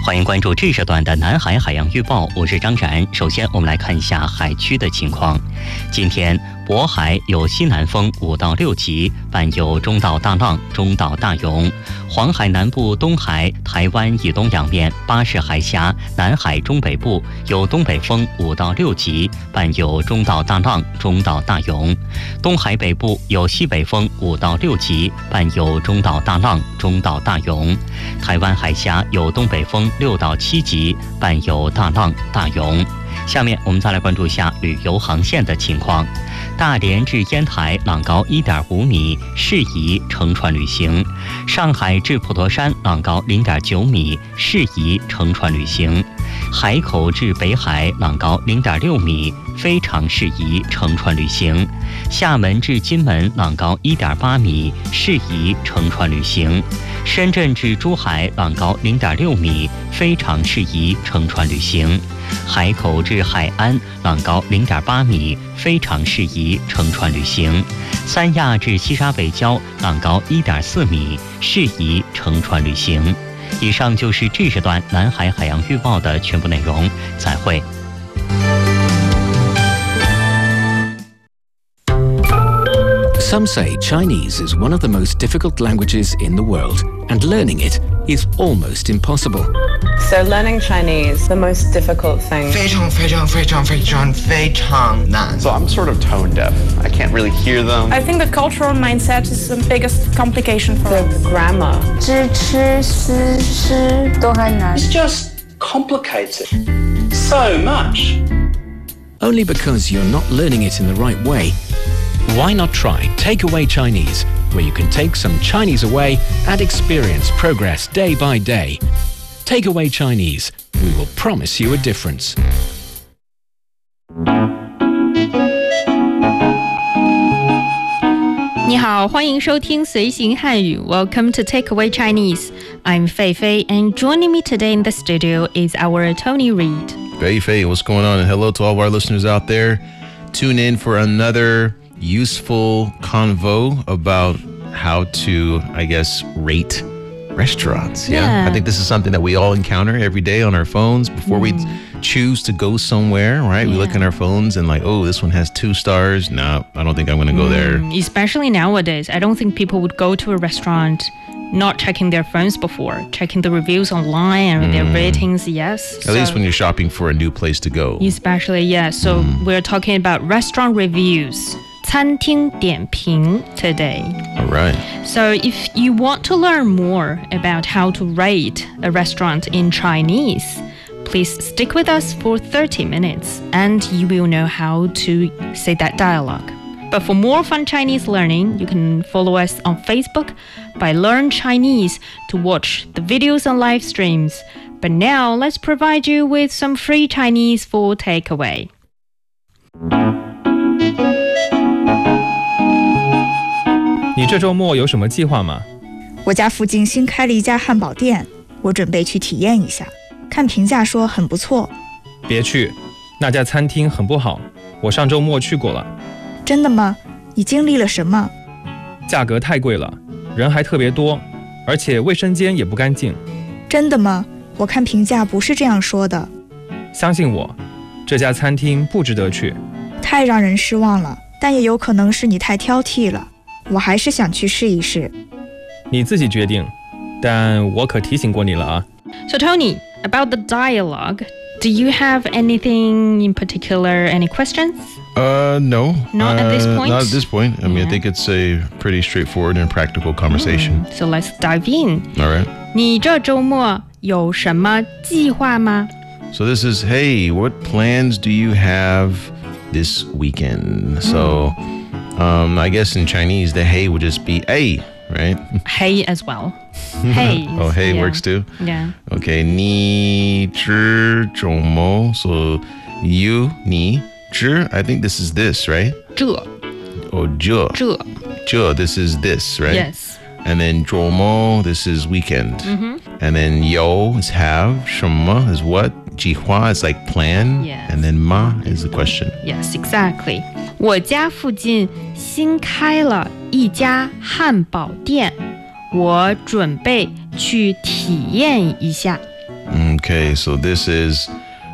欢迎关注这时段的南海海洋预报，我是张然。首先我们来看一下海区的情况。今天渤海有西南风5到6级，伴有中到大浪、中到大涌。黄海南部、东海、台湾以东两面巴士海峡、南海中北部有东北风5到6级，伴有中到大浪、中到大涌。东海北部有西北风5到6级，伴有中到大浪、中到大涌。台湾海峡有东北风6到7级，伴有大浪、大涌。下面我们再来关注一下旅游航线的情况。大连至烟台浪高1.5米，适宜乘船旅行；上海至普陀山浪高0.9米，适宜乘船旅行；海口至北海浪高0.6米，非常适宜乘船旅行；厦门至金门浪高1.8米，适宜乘船旅行；深圳至珠海浪高0.6米，非常适宜乘船旅行；海口至海安浪高0.8米，非常适宜乘船旅行；三亚至西沙北礁浪高1.4米，适宜乘船旅行。以上就是这时段南海海洋预报的全部内容，再会。 Some say Chinese is one of the most difficult languages in the world, and learning it is almost impossible. So learning Chinese, the most difficult thing. 非常难. So I'm sort of tone deaf. I can't really hear them. I think the cultural mindset is the biggest complication for The grammar. 知吃思诗都很难. It's just complicated. So much. Only because you're not learning it in the right way. Why not try Takeaway Chinese, where you can take some Chinese away and experience progress day by day. Takeaway Chinese, we will promise you a difference. 你好，欢迎收听随行汉语 Welcome to Takeaway Chinese. I'm Fei Fei, and joining me today in the studio is our Tony Reed. Fei Fei, what's going on? And hello to all of our listeners out there. Tune in for another useful convo about how to, I guess, rate restaurants. Yeah. I think this is something that we all encounter every day on our phones before we choose to go somewhere, right? We look at our phones and like, oh, this one has 2 stars. No, I don't think I'm going to go there. Especially nowadays, I don't think people would go to a restaurant not checking their phones before, checking the reviews online and their ratings, yes. At least when you're shopping for a new place to go. Especially, yeah. So we're talking about restaurant reviews. 餐厅点评 today. All right. So if you want to learn more about how to rate a restaurant in Chinese, please stick with us for 30 minutes and you will know how to say that dialogue. But for more fun Chinese learning, you can follow us on Facebook by Learn Chinese to watch the videos and live streams. But now let's provide you with some free Chinese for takeaway. 你这周末有什么计划吗？ 我家附近新开了一家汉堡店，我准备去体验一下。看评价说很不错。 别去，那家餐厅很不好，我上周末去过了。 真的吗？你经历了什么？ 价格太贵了，人还特别多，而且卫生间也不干净。 真的吗？我看评价不是这样说的。 相信我，这家餐厅不值得去。 太让人失望了，但也有可能是你太挑剔了。我还是想去试一试。 你自己决定，但我可提醒过你了啊。 So Tony, about the dialogue, do you have anything in particular, any questions? No. Not at this point? Not at this point. I mean, I think it's a pretty straightforward and practical conversation. So let's dive in. All right. 你这周末有什么计划吗？ So this is, hey, what plans do you have this weekend? So, I guess in Chinese, the hey would just be a, right? Hey as well. Hey. Oh, hey works too? Yeah. Okay, 你知周末 So you, 你知 I think this is this, right? 这 Oh, 这 this is this, right? Yes. And then 周末 this is weekend. And then 有 is have, 什么 is what, 计划 is like plan. Yes. And then 嘛 is the question. Yes, exactly. 我家附近新开了一家汉堡店，我准备去体验一下。 Okay, so this is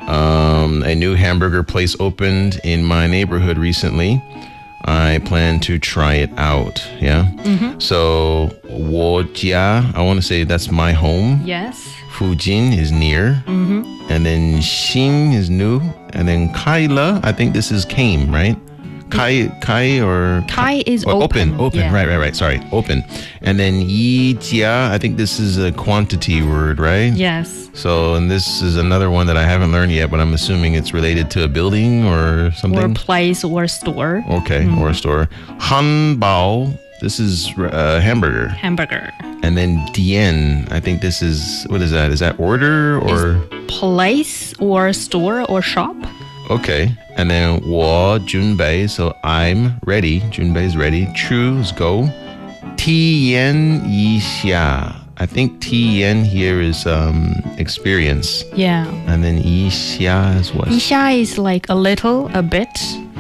a new hamburger place opened in my neighborhood recently. I plan to try it out. Yeah. So 我家, I want to say that's my home. Yes. 附近 is near. And then 新 is new. And then 开了, I think this is came, right? 开or 开 is open. Yeah. Right. Sorry, open. And then 一家, I think this is a quantity word, right? Yes. So, and this is another one that I haven't learned yet, but I'm assuming it's related to a building or something. Or place or store. Okay, or a store. 汉堡, this is hamburger. Hamburger. And then Dien, I think this is, what is that? Is that order or? Place or store or shop. Okay. And then 我准备, so I'm ready. 准备 is ready. 去 is go. 体验一下. I think 体验 here is experience. Yeah. And then 一下 is what? 一下 is like a little, a bit.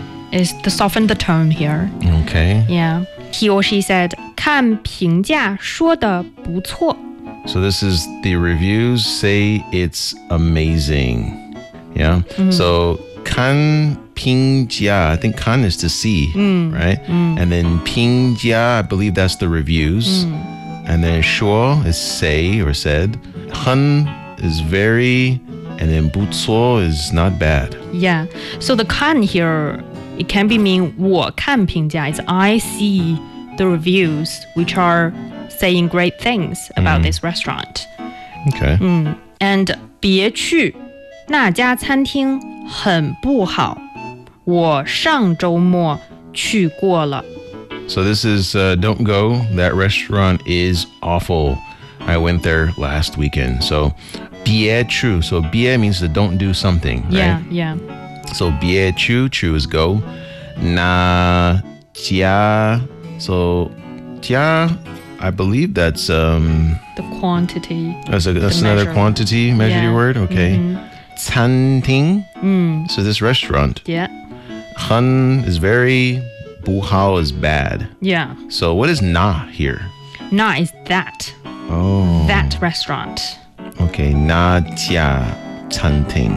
Is to soften the tone here. Okay. Yeah. He or she said, 看评价说得不错. So this is the reviews say it's amazing. Yeah. So 看评价, I think 看 is to see, right? And then 评价, I believe that's the reviews. And then 说 is say or said. 很 is very, and then 不错 is not bad. Yeah. So the 看 here, it can be mean 我看评价. It's I see the reviews which are saying great things about this restaurant. Okay. And 别去那家餐厅很不好，我上周末去过了。 So this is don't go. That restaurant is awful. I went there last weekend. So 别去. So 别 means to don't do something, right? Yeah. So 别去 is go. 那家. So 家, I believe that's The quantity. that's the another measure. quantity measure word. Okay. 餐厅. So this restaurant. Yeah. 很 is very. 不好 is bad. Yeah. So what is na here? Na is that. Oh. That restaurant. Okay. 那家餐厅.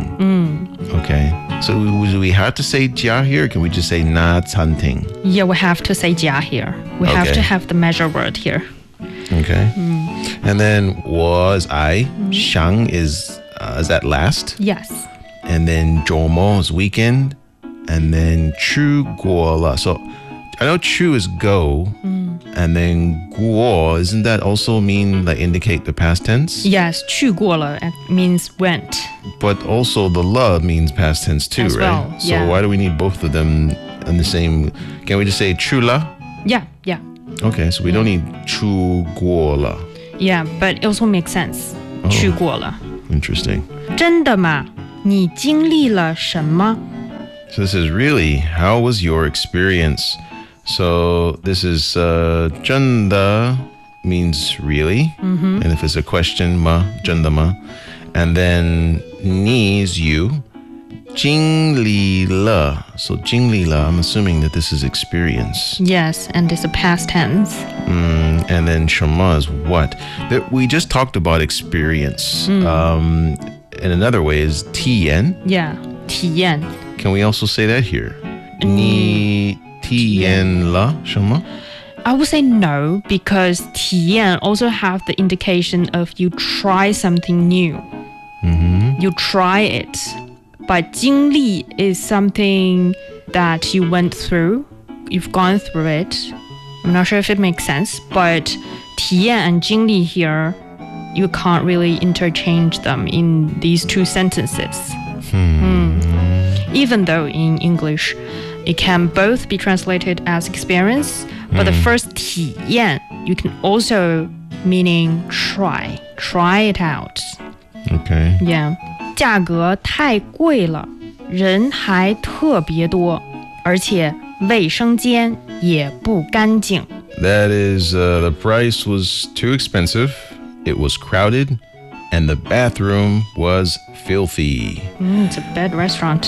Okay. So do we have to say 家 here? Or can we just say 那餐厅? Yeah, we have to say 家 here. We have Okay. to have the measure word here. Okay. And then 我 is I. 上 is that last? Yes. And then 周末 is weekend. And then 去过了. So I know 去 is go. And then 过, isn't that also mean like indicate the past tense? Yes, 去过了 means went. But also the love means past tense too, As right? well, So yeah. why do we need both of them in the same? Can we just say 去了? Yeah. Okay, so we don't need 去过了. Yeah, but it also makes sense. 去过了. Interesting. 真的吗？你经历了什么？ So this is really, how was your experience? So this is 真的 means really. And if it's a question, 吗?真的吗? And then 你 is you. 经历了. So 经历了, I'm assuming that this is experience. Yes, and it's a past tense. And then 什么 is what? We just talked about experience. And another way is 体验. Yeah, 体验. Can we also say that here? 你体验了什么? I would say no, because 体验 also have the indication of you try something new. You try it. But 经历 is something that you went through. You've gone through it. I'm not sure if it makes sense, but 体验 and 经历 here, you can't really interchange them in these two sentences. Even though in English, it can both be translated as experience, but the first 体验, you can also meaning try it out. Okay. Yeah. 价格太贵了，人还特别多，而且卫生间也不干净。 That is, the price was too expensive, it was crowded, and the bathroom was filthy. It's a bad restaurant.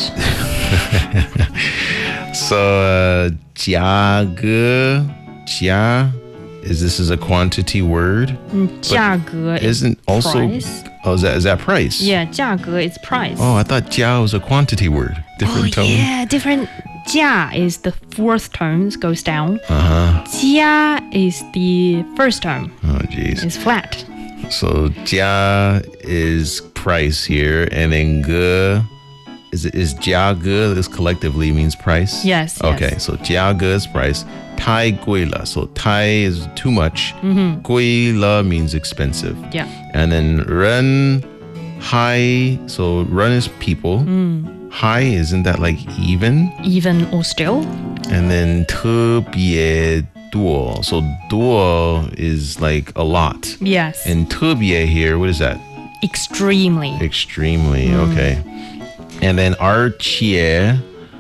So, 价格, 价, this is a quantity word? 价格 Isn't also price? Oh, is that price? Yeah, 价格 is price. Oh, I thought 家 was a quantity word. Different tone. Yeah, different. 价 is the fourth tone, goes down. 家 is the first tone. Oh, jeez. It's flat. So 家 is price here, and then ge is 价格 this collectively means price? Yes. Okay, so 价格 is price. 太贵了. So 太 is too much. 贵了 means expensive. Yeah. And then 人 high, so 人 is people. High, isn't that like even? Even or still. And then 特别多. So 多 is like a lot. Yes. And 特别 here, what is that? Extremely. Extremely, okay. And then 而且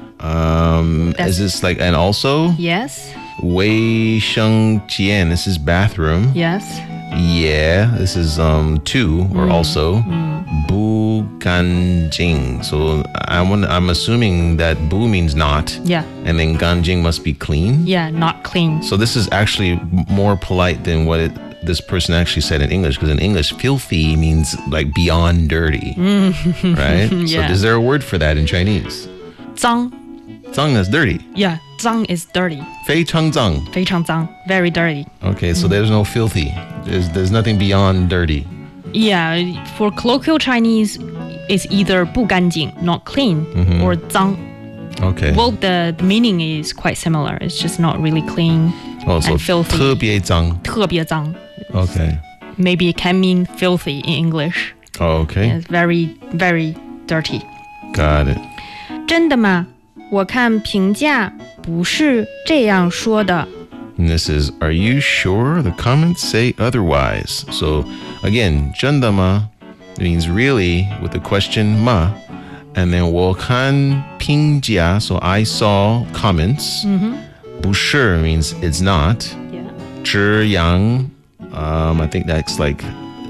is this like and also? Yes. 卫生间, this is bathroom. Yes. Yeah, this is to or also. 不干净. So I'm assuming that 不 means not. Yeah. And then 干净 must be clean. Yeah, not clean. So this is actually more polite than what this person actually said in English, because in English, filthy means like beyond dirty, right? Yeah. So is there a word for that in Chinese? 脏. 脏 is dirty. Yeah, 脏 is dirty. 非常脏. 非常脏. Very dirty. Okay, so there's no filthy. There's nothing beyond dirty. Yeah, for colloquial Chinese, it's either 不干净, not clean, or 脏. Okay. Well, the meaning is quite similar. It's just not really clean so and filthy. 特别脏. 特别脏. Okay. Maybe it can mean filthy in English. Oh, okay. It's very, very dirty. Got it. 真的吗？我看评价不是这样说的。 And this is, are you sure? The comments say otherwise. So again, 真的吗 means really with the question 吗. And then 我看评价, so I saw comments. 不是 means it's not. Yeah. 这样, I think that's like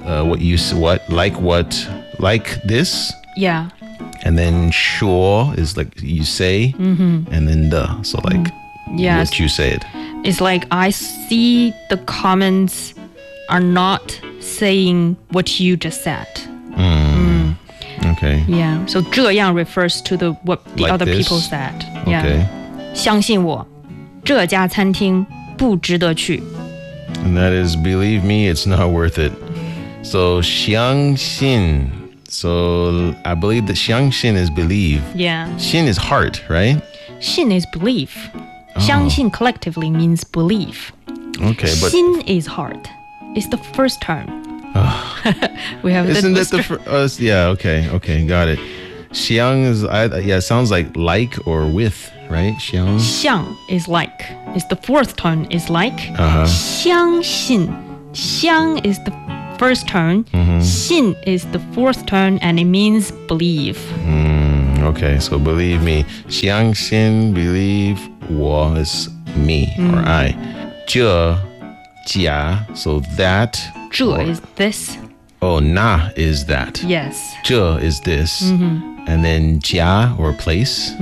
like this. Yeah. And then 说 is like you say, and then the, so like Yes. what you said. It's like I see the comments are not saying what you just said. Okay. Yeah. So 这样 refers to what the Like other this? people said. Okay. Yeah. 相信我，这家餐厅不值得去。 And that is, believe me, it's not worth it. So 相信. So I believe that 相信 is believe. Yeah. 信 is heart, right? 信 is belief. 相信 collectively means believe. Okay, but 心 is heart. It's the first term. We have isn't that the first? Yeah, okay, got it. 相 is, yeah, it sounds like or with, right? 相相 is like. It's the fourth tone is like. 相信. 相 is the first tone. 信 is the fourth tone, and it means believe. Okay, so believe me. 相信 believe 我 is me or I. 这家 so that. 这 is this. Oh, na is that. Yes. 这 is this. And then 家 or place.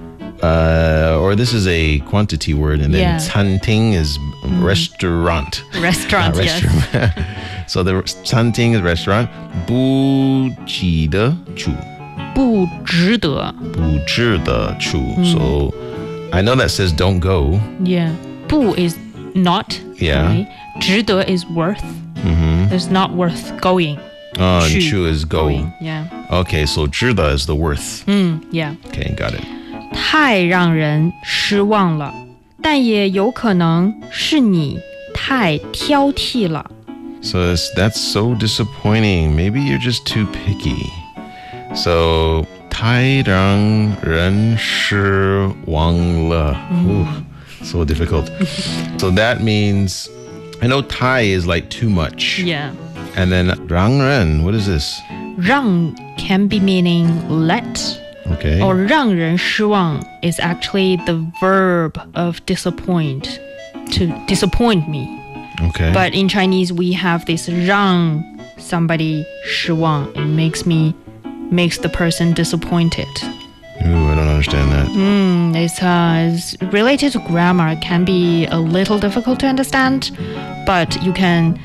Or this is a quantity word, and then Yeah. 餐厅 is restaurant. Restaurant, yes. Restroom. So the 餐厅 is restaurant. 不值得住. 不值得. 不值得住. So I know that says don't go. Yeah. 不 is not. Yeah. Right? 值得 is worth. It's not worth going. And 去 chu is go. Going. Yeah. Okay, so 值得 is the worth. Yeah. Okay, got it. 太让人失望了，但也有可能是你太挑剔了。 So that's so disappointing. Maybe you're just too picky. So 太让人失望了. Ooh, so difficult. So that means, I know 太 is like too much. Yeah. And then 让人, what is this? 让 can be meaning let. Okay. Or 让人失望 is actually the verb of disappoint, to disappoint me. Okay. But in Chinese, we have this 让 somebody 失望. It makes the person disappointed. Ooh, I don't understand that. It's related to grammar. It can be a little difficult to understand, but you can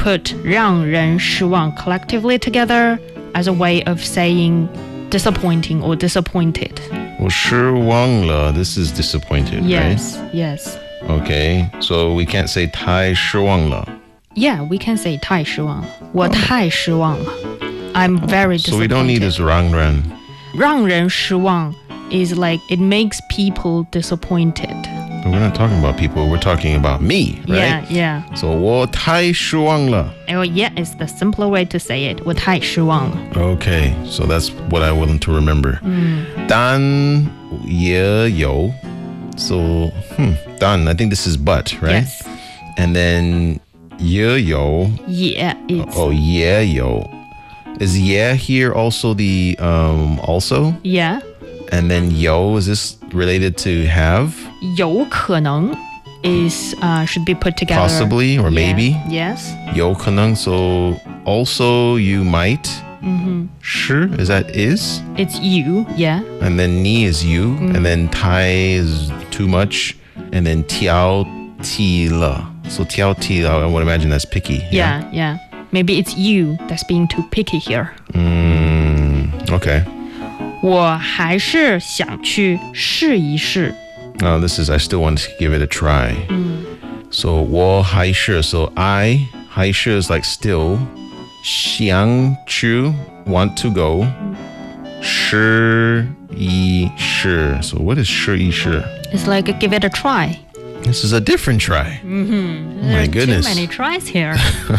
put 让人失望 collectively together as a way of saying disappointing or disappointed. 我失望了 this is disappointed, yes, right? Yes. Okay, so we can't say 太失望了. Yeah, we can say 太失望了我太失望了 I'm very disappointed. So we don't need this 让人. 让人失望 is like it makes people disappointed. But we're not talking about people, we're talking about me, right? Yeah. So 我太失望了. Oh, yeah, it's the simpler way to say it. 我太失望了 Okay, so that's what I want to remember. 但也有 So, 但 I think this is but, right? Yes. And then 也有 Yeah, it's... Oh, 也有 Is 也 here also the also? Yeah. And then 有 is this related to have? 有可能 is should be put together. Possibly or maybe? Yes. 有可能 so also you might. Sure, is that is? It's you, yeah. And then 你 is you. And then 太 is too much. And then 挑剔了 So 挑剔了 I would imagine that's picky. Yeah. Maybe it's you that's being too picky here. Okay. 我还是想去试一试 This is I still want to give it a try. So 我还是 So I 还是 is like still. 想去 want to go. 试一试 So what is 试一试? It's like give it a try. This is a different try. My goodness. Too many tries here.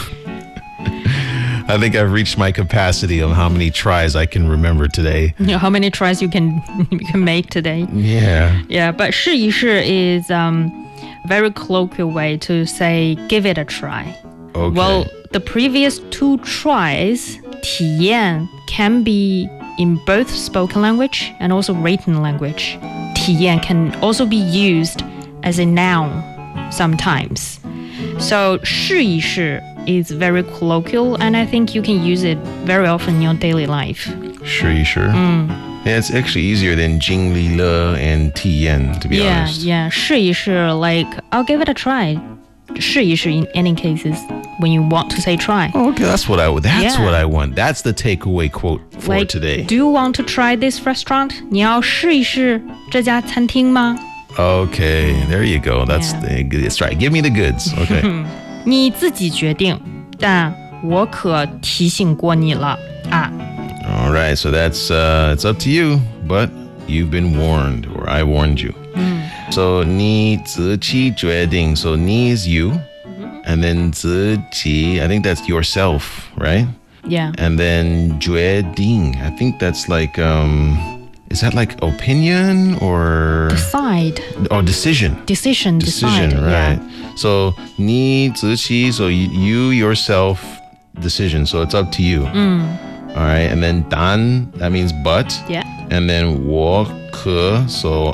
I think I've reached my capacity of how many tries I can remember today. How many tries you can make today? Yeah. But 试一试 is very colloquial way to say give it a try. Okay. Well, the previous two tries 体验 can be in both spoken language and also written language. 体验 can also be used as a noun sometimes. So 试一试 is very colloquial and I think you can use it very often in your daily life. 试一试 Yeah, it's actually easier than 经历了 and 体验 to be honest. Yeah. 试一试 like I'll give it a try. 试一试 in any cases when you want to say try. Oh, okay, that's what I want. That's the takeaway quote for like, today. Do you want to try this restaurant? 你要试一试这家餐厅吗 Okay, there you go. That's right. Give me the goods. Okay. 你自己决定但我可提醒过你了啊 All right, so that's it's up to you, but you've been warned, or I warned you. So 你自己决定 So 你 is you, and then 自己 I think that's yourself, right? Yeah. And then 决定 I think that's like is that like opinion or decide or decision? Decision, right? Yeah. So 你自己 So you yourself decision. So it's up to you. All right, and then 但 that means but. Yeah. And then 我可 So